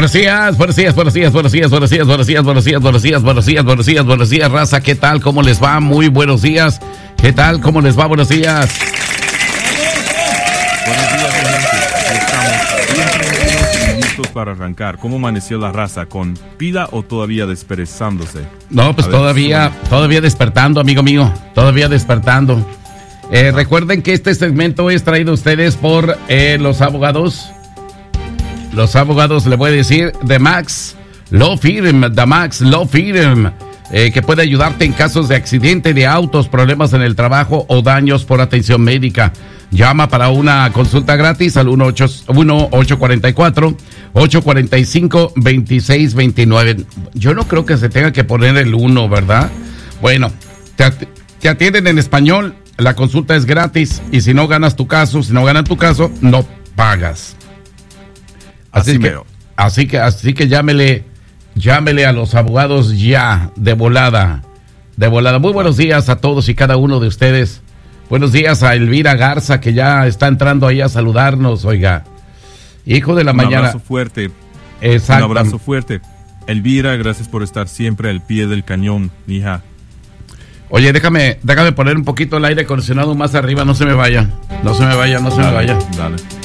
Buenos días, raza, ¿qué tal? ¿Cómo les va? Muy buenos días. ¿Qué tal? ¿Cómo les va? Buenos días. Buenos días, mi gente. Estamos listos para arrancar. ¿Cómo amaneció la raza? ¿Con pila o todavía desperezándose? No, pues todavía despertando, amigo mío. Todavía despertando. Recuerden que este segmento es traído a ustedes por los abogados. Los abogados, le voy a decir, The Max Law Firm, que puede ayudarte en casos de accidente de autos, problemas en el trabajo o daños por atención médica. Llama para una consulta gratis al 1-844-845-2629. Yo no creo que se tenga que poner el 1, ¿verdad? Bueno, te atienden en español, la consulta es gratis y si no ganan tu caso, no pagas. Así que llámele a los abogados ya, de volada. Muy buenos días a todos y cada uno de ustedes. Buenos días a Elvira Garza, que ya está entrando ahí a saludarnos, oiga. Hijo de la mañana. Un abrazo fuerte. Exacto. Un abrazo fuerte. Elvira, gracias por estar siempre al pie del cañón, hija. Oye, déjame poner un poquito el aire acondicionado más arriba, no se me vaya. Dale.